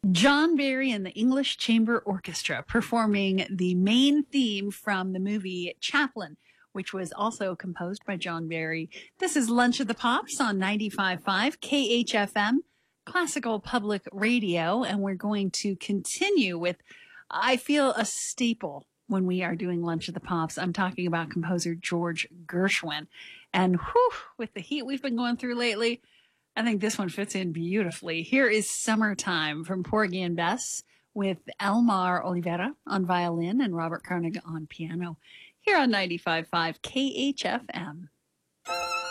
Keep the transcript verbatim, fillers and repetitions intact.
John Barry and the English Chamber Orchestra performing the main theme from the movie Chaplin, which was also composed by John Barry. This is Lunch of the Pops on ninety-five point five K H F M, Classical Public Radio, and we're going to continue with, I feel, a staple when we are doing Lunch of the Pops. I'm talking about composer George Gershwin. And whew, with the heat we've been going through lately, I think this one fits in beautifully. Here is Summertime from Porgy and Bess with Elmar Oliveira on violin and Robert Carnig on piano. Here on ninety-five point five K H F M.